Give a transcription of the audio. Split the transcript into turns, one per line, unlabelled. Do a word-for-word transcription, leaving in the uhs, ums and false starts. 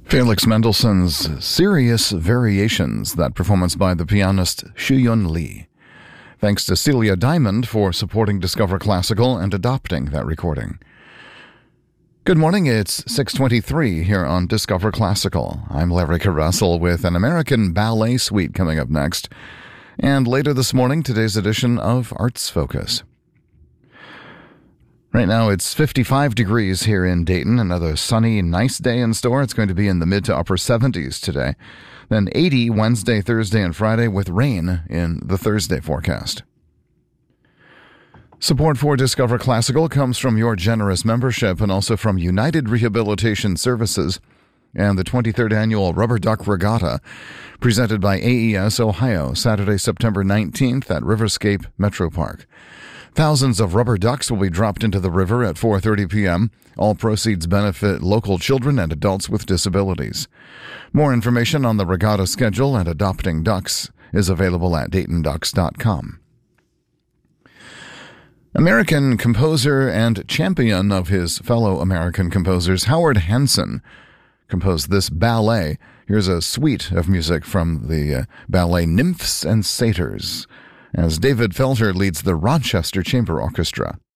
Felix Mendelssohn's Serious Variations, that performance by the pianist Shuyun Lee. Thanks to Celia Diamond for supporting Discover Classical and adopting that recording. Good morning, it's six twenty-three here on Discover Classical. I'm Larry Caressel with an American ballet suite coming up next. And later this morning, today's edition of Arts Focus. Right now it's fifty-five degrees here in Dayton. Another sunny, nice day in store. It's going to be in the mid to upper seventies today. Then eighty Wednesday, Thursday, and Friday with rain in the Thursday forecast. Support for Discover Classical comes from your generous membership and also from United Rehabilitation Services and the twenty-third Annual Rubber Duck Regatta, presented by A E S Ohio, Saturday, September nineteenth at Riverscape Metro Park. Thousands of rubber ducks will be dropped into the river at four thirty p.m. All proceeds benefit local children and adults with disabilities. More information on the regatta schedule and adopting ducks is available at dayton ducks dot com. American composer and champion of his fellow American composers, Howard Hanson, composed this ballet. Here's a suite of music from the uh, ballet Nymphs and Satyrs, as David Felter leads the Rochester Chamber Orchestra.